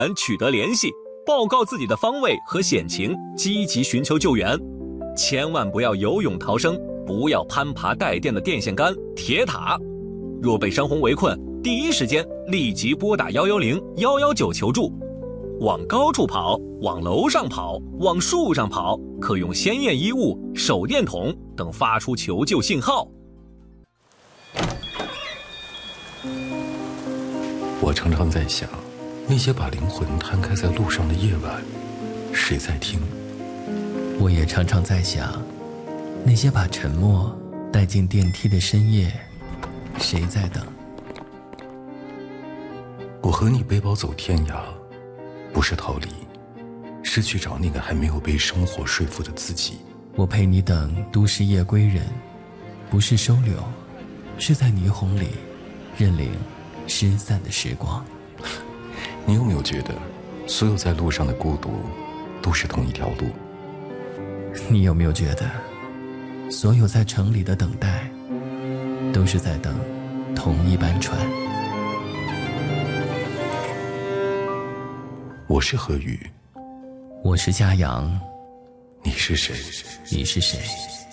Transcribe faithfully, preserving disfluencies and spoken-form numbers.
取得联系，报告自己的方位和险情，积极寻求救援。千万不要游泳逃生，不要攀爬带电的电线杆、铁塔。若被山洪围困，第一时间立即拨打一一零、一一九求助。往高处跑，往楼上跑，往树上跑，可用鲜艳衣物、手电筒等发出求救信号。 我常常在想，那些把灵魂摊开在路上的夜晚，谁在听？ 我也常常在想，那些把沉默带进电梯的深夜，谁在等？ 我和你背包走天涯，不是逃离，是去找那个还没有被生活说服的自己。 我陪你等都市夜归人，不是收留，是在霓虹里认领失散的时光。 你有没有觉得，所有在路上的孤独，都是同一条路？ 你有没有觉得，所有在城里的等待，都是在等同一班船？ 我是何宇， 我是嘉阳， 你是谁？ 你是谁？